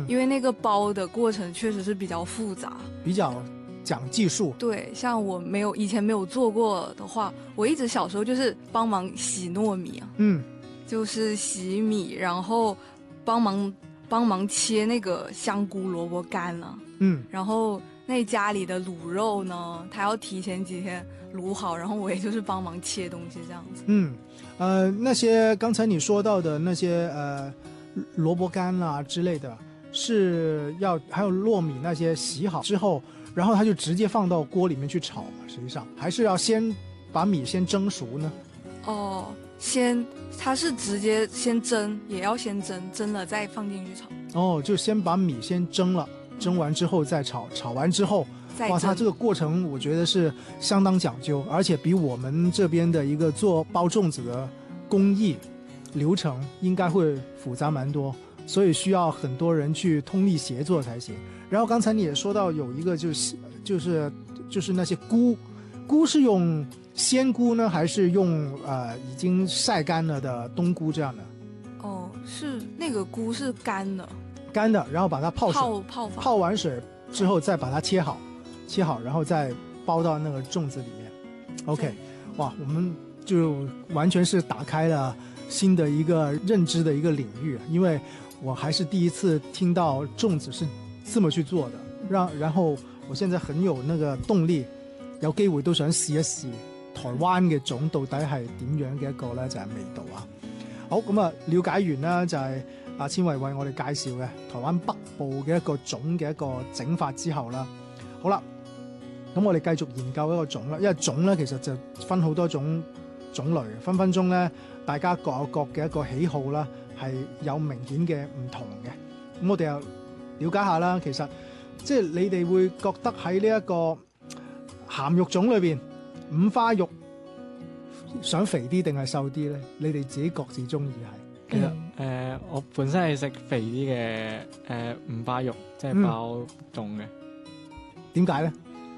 因为那个包的过程确实是比较复杂， 比较讲技术。 对，像我以前没有做过的话，我一直小时候就是帮忙洗糯米啊，就是洗米，然后帮忙切那个香菇、萝卜干啊，然后那家里的卤肉呢，他要提前几天卤好，然后我也就是帮忙切东西这样子。 那些刚才你说到的那些萝卜干啊之类的，还有糯米那些洗好之后，然后它就直接放到锅里面去炒嘛，实际上还是要先把米先蒸熟呢。 它是直接先蒸，也要先蒸了再放进去炒。就先把米先蒸了，蒸完之后再炒，炒完之后哇，它这个过程我觉得是相当讲究，而且比我们这边的一个做包粽子的工艺流程应该会复杂蛮多，所以需要很多人去通力协作才行。然后刚才你也说到有一个就是那些菇是用鲜菇呢，还是用已经晒干了的冬菇这样的？ 是那个菇是干的， 然后把它泡完水之后再把它切好，然后再包到那个粽子里面。OK， 哇，我们就完全是打开了新的一个认知的一个领域，因为我还是第一次听到粽子是这么去做的，然後我現在很有那個動力，有機會都想試一試台灣嘅粽到底係點樣嘅一個咧就係味道啊。好，咁啊了解完啦，就係阿千惠為我哋介紹嘅台灣北部嘅一個粽嘅一個整法之後啦。好啦，咁我哋繼續研究一個粽啦，因為粽咧其實就分好多種種類，分分鐘咧大家各有各嘅一個喜好啦，係有明顯嘅唔同嘅。咁我哋又了解下啦，其實即係你哋會覺得喺呢一個鹹肉粽裏邊，五花肉想肥啲定係瘦啲咧？你哋自己各自中意係？ 其實我本身係食肥啲嘅五花肉，即係包粽嘅。 點解咧？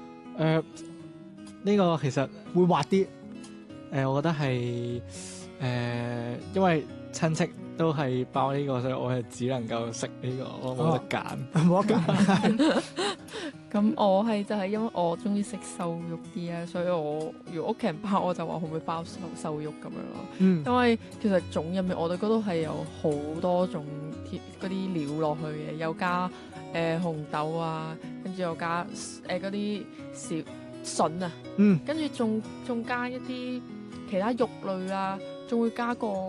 呢個其實會滑啲。 我覺得係因為親戚都係包呢個，所以我係只能夠食呢個，我冇得揀， 冇得揀。 咁我係就係因為我中意食瘦肉啲啊，所以我如果屋企人包我就話可唔可以包瘦肉咁樣咯。因為其實粽入面我哋嗰度係有好多種嗰啲料落去嘅，有加紅豆啊，跟住又加嗰啲小筍啊，跟住仲加一啲其他肉類啊，仲會加個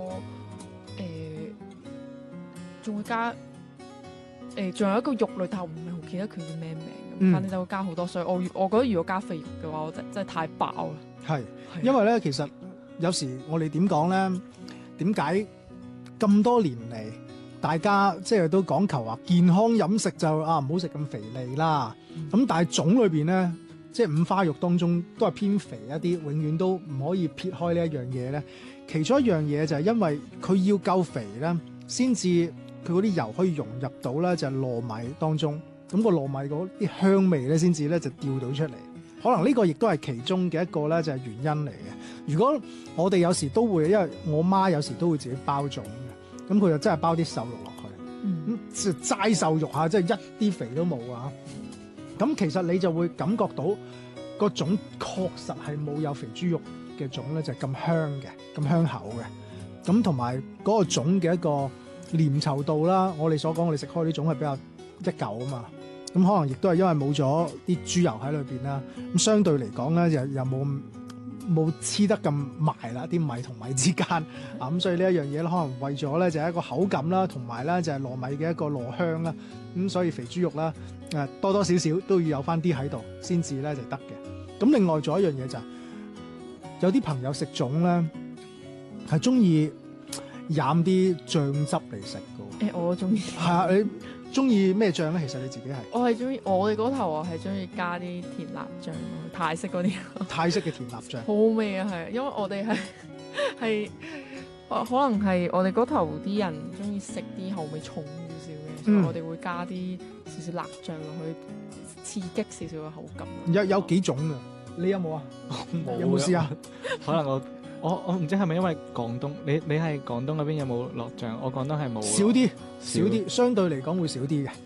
仲會加仲有一個肉類，但我唔係好記得佢叫咩名咁，反正就會加好多，所以我覺得如果加肥肉嘅話，我真係太飽啦。 係，因為咧其實有時我哋點講咧？點解咁多年嚟大家即係都講求話健康飲食就唔好食咁肥膩啦？咁但係粽裏邊咧，即係五花肉當中都係偏肥一啲，永遠都唔可以撇開呢一樣嘢咧。其中一樣嘢就係因為佢要夠肥咧，先至佢嗰啲油可以融入到咧就係糯米當中，咁個糯米嗰啲香味咧先至咧就調到出嚟。可能呢個亦都係其中嘅一個咧就係原因嚟嘅。如果我哋有時都會，因為我媽有時都會自己包粽嘅，咁佢就真係包啲瘦肉落去，咁齋瘦肉嚇，即係一啲肥都冇啊！咁其實你就會感覺到個粽確實係冇有肥豬肉嘅粽咧，就係咁香嘅，咁香口嘅。咁同埋嗰個粽嘅一個黏稠度啦，我哋所講我哋食開啲粽係比較一嚿啊嘛。咁可能亦都係因為冇咗啲豬油喺裏邊啦，咁相對嚟講咧又冇黐得咁埋啦，啲米同米之間啊，咁所以呢一樣嘢咧，可能為咗咧就係一個口感啦，同埋咧就係糯米嘅一個糯香啦，咁所以肥豬肉啦多多少少都要有翻啲喺度先至咧就得嘅。咁另外仲有一樣嘢就係有啲朋友食粽咧係中意飲啲醬汁嚟食嘅。 我中意。 係啊，你中意咩醬咧？其實你自己係我係中意我哋嗰頭啊，係中意加啲甜辣醬咯，泰式嗰啲。泰式嘅甜辣醬， 好好味啊！係，因為我哋係可能係我哋嗰頭啲人中意食啲口味重少少嘅，所以我哋會加啲少少辣醬落去，刺激少少嘅口感。 有幾種㗎？你有冇啊？有冇試啊？ 可能我唔知係咪因為廣東，你係廣東嗰邊有冇落醬？我廣東係冇。 少啲，相對嚟講會少啲嘅。